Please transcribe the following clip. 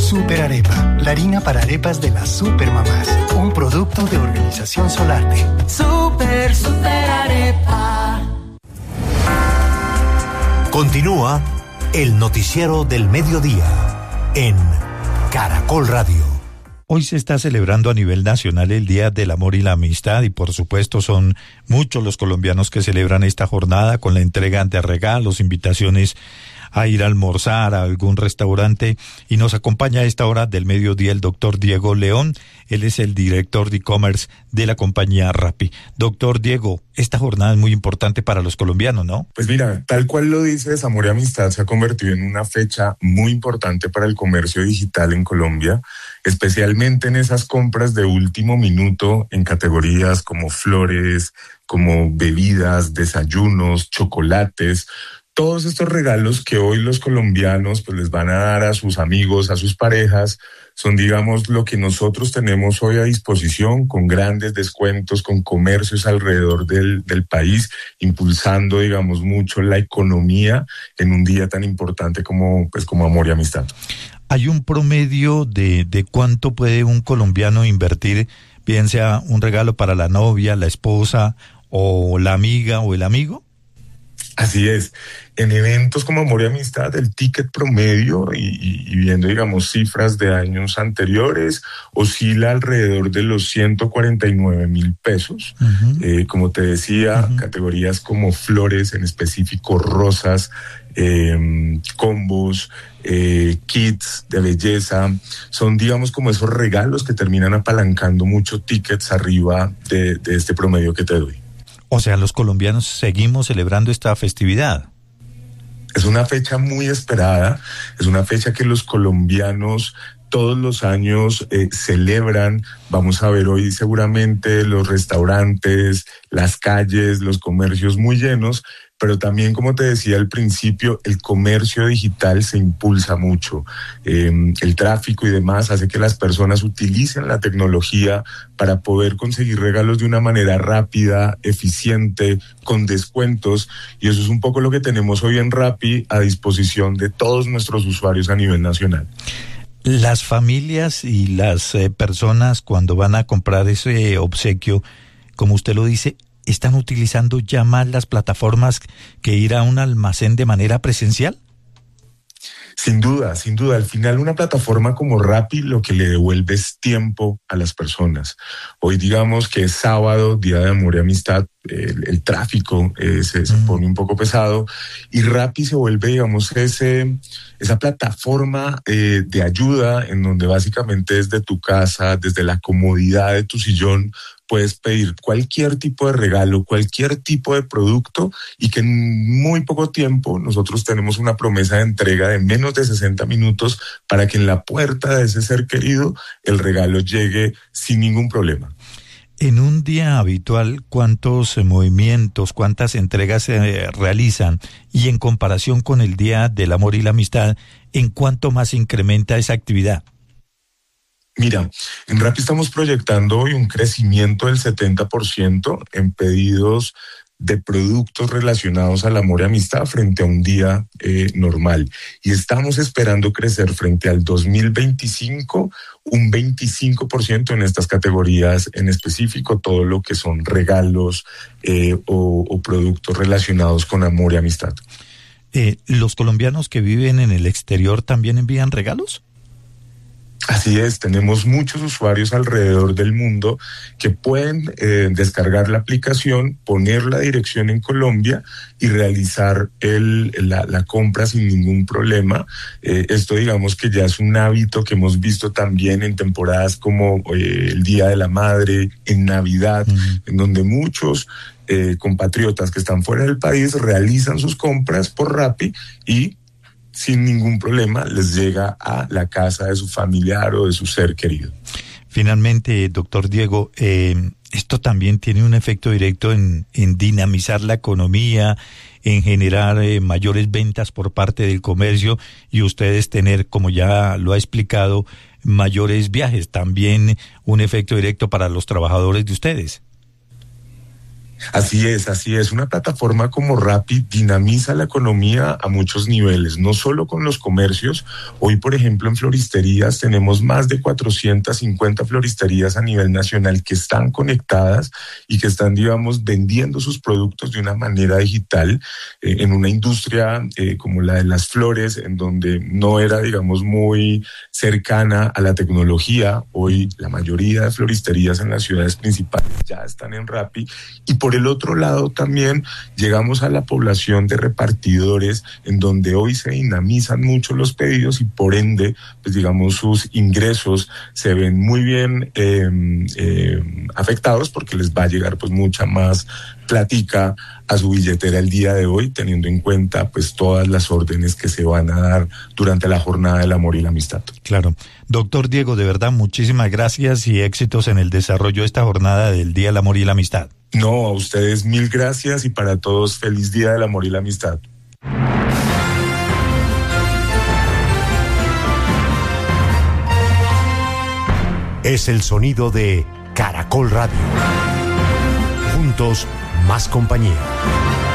Super Arepa, la harina para arepas de las supermamás. Un producto de Organización Solarte. Super Arepa. Continúa el noticiero del mediodía en Caracol Radio. Hoy se está celebrando a nivel nacional el Día del Amor y la Amistad y por supuesto son muchos los colombianos que celebran esta jornada con la entrega de regalos, invitaciones a ir a almorzar a algún restaurante, y nos acompaña a esta hora del mediodía el doctor Diego León. Él es el director de e-commerce de la compañía Rappi. Doctor Diego, esta jornada es muy importante para los colombianos, ¿no? Pues mira, tal cual lo dices, Amor y Amistad se ha convertido en una fecha muy importante para el comercio digital en Colombia, especialmente en esas compras de último minuto en categorías como flores, como bebidas, desayunos, chocolates. Todos estos regalos que hoy los colombianos pues les van a dar a sus amigos, a sus parejas, son, digamos, lo que nosotros tenemos hoy a disposición, con grandes descuentos, con comercios alrededor del país, impulsando, digamos, mucho la economía en un día tan importante como Amor y Amistad. ¿Hay un promedio de cuánto puede un colombiano invertir, bien sea un regalo para la novia, la esposa, o la amiga o el amigo? Así es. En eventos como Amor y Amistad, el ticket promedio, y viendo, digamos, cifras de años anteriores, oscila alrededor de los 149,000 pesos. Uh-huh. Como te decía, uh-huh, categorías como flores, en específico rosas, combos, kits de belleza, son, digamos, como esos regalos que terminan apalancando mucho tickets arriba de este promedio que te doy. O sea, los colombianos seguimos celebrando esta festividad. Es una fecha muy esperada, es una fecha que los colombianos todos los años celebran. Vamos a ver hoy seguramente los restaurantes, las calles, los comercios muy llenos, pero también, como te decía al principio, el comercio digital se impulsa mucho. El tráfico y demás hace que las personas utilicen la tecnología para poder conseguir regalos de una manera rápida, eficiente, con descuentos, y eso es un poco lo que tenemos hoy en Rappi a disposición de todos nuestros usuarios a nivel nacional. Las familias y las personas, cuando van a comprar ese obsequio, como usted lo dice, ¿están utilizando ya más las plataformas que ir a un almacén de manera presencial? Sin duda. Al final, una plataforma como Rappi lo que le devuelve es tiempo a las personas. Hoy, digamos que es sábado, Día de Amor y Amistad, el tráfico se pone un poco pesado, y Rappi se vuelve, digamos, esa plataforma de ayuda en donde básicamente desde tu casa, desde la comodidad de tu sillón, puedes pedir cualquier tipo de regalo, cualquier tipo de producto, y que en muy poco tiempo nosotros tenemos una promesa de entrega de menos de 60 minutos para que en la puerta de ese ser querido el regalo llegue sin ningún problema. En un día habitual, ¿cuántos movimientos, cuántas entregas se realizan? Y en comparación con el Día del Amor y la Amistad, ¿en cuánto más incrementa esa actividad? Mira, en Rappi estamos proyectando hoy un crecimiento del 70% en pedidos de productos relacionados al amor y amistad frente a un día normal. Y estamos esperando crecer frente al 2025 un 25% en estas categorías, en específico todo lo que son regalos o productos relacionados con amor y amistad. ¿Los colombianos que viven en el exterior también envían regalos? Así es, tenemos muchos usuarios alrededor del mundo que pueden descargar la aplicación, poner la dirección en Colombia y realizar la compra sin ningún problema. Esto, digamos, que ya es un hábito que hemos visto también en temporadas como el Día de la Madre, en Navidad, en donde muchos compatriotas que están fuera del país realizan sus compras por Rappi y sin ningún problema les llega a la casa de su familiar o de su ser querido. Finalmente, doctor Diego, esto también tiene un efecto directo en dinamizar la economía, en generar mayores ventas por parte del comercio, y ustedes tener, como ya lo ha explicado, mayores viajes. También un efecto directo para los trabajadores de ustedes. Así es. Una plataforma como Rappi dinamiza la economía a muchos niveles, no solo con los comercios. Hoy, por ejemplo, en floristerías tenemos más de 450 floristerías a nivel nacional que están conectadas y que están, digamos, vendiendo sus productos de una manera digital en una industria como la de las flores, en donde no era, digamos, muy cercana a la tecnología. Hoy la mayoría de floristerías en las ciudades principales ya están en Rappi. Y por el otro lado también llegamos a la población de repartidores, en donde hoy se dinamizan mucho los pedidos y por ende, pues digamos, sus ingresos se ven muy bien afectados, porque les va a llegar pues mucha más platica a su billetera el día de hoy, teniendo en cuenta pues todas las órdenes que se van a dar durante la jornada del amor y la amistad. Claro. Doctor Diego, de verdad, muchísimas gracias y éxitos en el desarrollo de esta jornada del Día del Amor y la Amistad. No, a ustedes mil gracias y para todos feliz Día del Amor y la Amistad. Es el sonido de Caracol Radio. Juntos, más compañía.